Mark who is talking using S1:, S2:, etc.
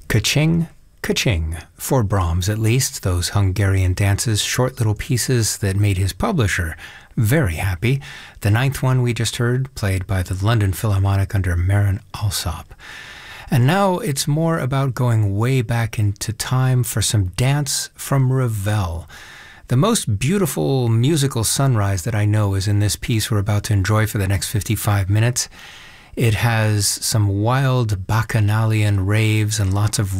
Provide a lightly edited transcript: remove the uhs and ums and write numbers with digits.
S1: Ka-ching, ka-ching, for Brahms at least, those Hungarian dances, short little pieces that made his publisher very happy. The ninth one we just heard, played by the London Philharmonic under Marin Alsop. And now it's more about going way back into time for some dance from Ravel. The most beautiful musical sunrise that I know is in this piece we're about to enjoy for the next 55 minutes. It has some wild bacchanalian raves and lots of